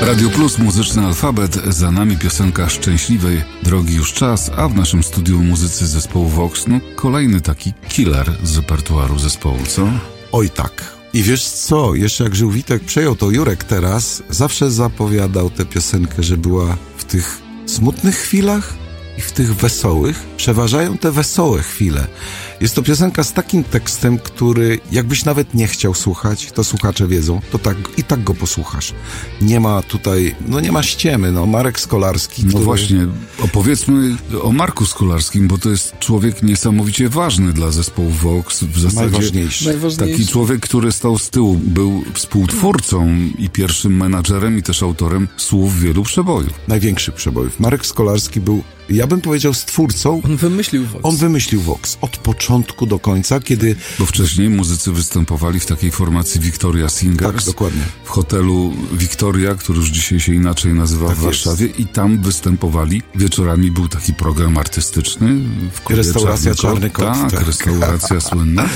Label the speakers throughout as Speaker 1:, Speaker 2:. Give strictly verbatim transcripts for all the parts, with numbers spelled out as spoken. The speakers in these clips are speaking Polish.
Speaker 1: Radio Plus, muzyczny alfabet, za nami piosenka Szczęśliwej drogi już czas, a w naszym studiu muzycy zespołu Vox, no kolejny taki killer z repertuaru zespołu, co?
Speaker 2: Oj tak. I wiesz co, jeszcze jak żył Witek, przejął to Jurek teraz, zawsze zapowiadał tę piosenkę, że była w tych smutnych chwilach i w tych wesołych. Przeważają te wesołe chwile. Jest to piosenka z takim tekstem, który jakbyś nawet nie chciał słuchać, to słuchacze wiedzą, to tak i tak go posłuchasz. Nie ma tutaj, no nie ma ściemy, no Marek Skolarski.
Speaker 1: No
Speaker 2: który...
Speaker 1: właśnie, opowiedzmy o Marku Skolarskim, bo to jest człowiek niesamowicie ważny dla zespołu Vox. W zasadzie
Speaker 2: Najważniejszy.
Speaker 1: Taki człowiek, który stał z tyłu, był współtwórcą i pierwszym menadżerem i też autorem słów wielu przebojów.
Speaker 2: Największych przebojów. Marek Skolarski był, ja bym powiedział, stwórcą.
Speaker 3: On wymyślił Vox.
Speaker 2: On wymyślił Vox. Od początku do końca, kiedy...
Speaker 1: Bo wcześniej muzycy występowali w takiej formacji Victoria Singers.
Speaker 2: Tak, dokładnie.
Speaker 1: W hotelu Victoria, który już dzisiaj się inaczej nazywa tak w Warszawie. Jest. I tam występowali. Wieczorami był taki program artystyczny. W
Speaker 2: Restauracja Czarny Kot.
Speaker 1: Tak,
Speaker 2: tak,
Speaker 1: restauracja słynna.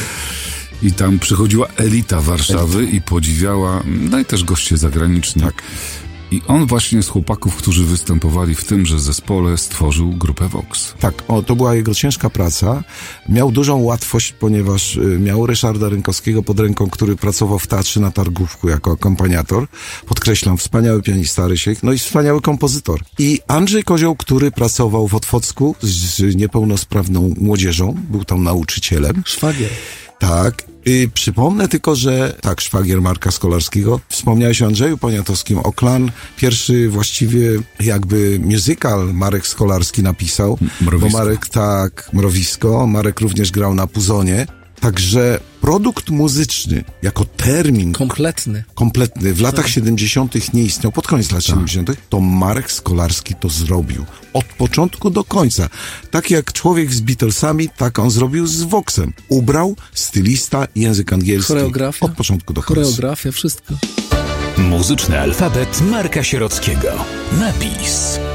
Speaker 1: I tam przychodziła elita Warszawy elita. I podziwiała, no i też goście zagraniczni.
Speaker 2: Tak.
Speaker 1: I on właśnie z chłopaków, którzy występowali w tymże zespole, stworzył grupę Vox.
Speaker 2: Tak, o, to była jego ciężka praca. Miał dużą łatwość, ponieważ y, miał Ryszarda Rynkowskiego pod ręką, który pracował w Teatrze na Targówku jako akompaniator. Podkreślam, wspaniały pianista Rysiek, no i wspaniały kompozytor. I Andrzej Kozioł, który pracował w Otwocku z, z niepełnosprawną młodzieżą, był tam nauczycielem.
Speaker 3: Szwagier.
Speaker 2: Tak. I przypomnę tylko, że tak, szwagier Marka Skolarskiego. Wspomniałeś o Andrzeju Poniatowskim, o Klan. Pierwszy właściwie jakby musical Marek Skolarski napisał.
Speaker 1: Mrowisko.
Speaker 2: Bo Marek, tak, Mrowisko. Marek również grał na Puzonie. Także produkt muzyczny jako termin
Speaker 3: kompletny,
Speaker 2: kompletny w latach siedemdziesiątych nie istniał, pod koniec lat siedemdziesiątych to Marek Skolarski to zrobił. Od początku do końca. Tak jak człowiek z Beatlesami, tak on zrobił z Voxem. Ubrał, stylista, język angielski.
Speaker 3: Choreografia.
Speaker 2: Od początku do końca.
Speaker 3: Choreografia, wszystko.
Speaker 4: Muzyczny alfabet Marka Sierockiego. Napis.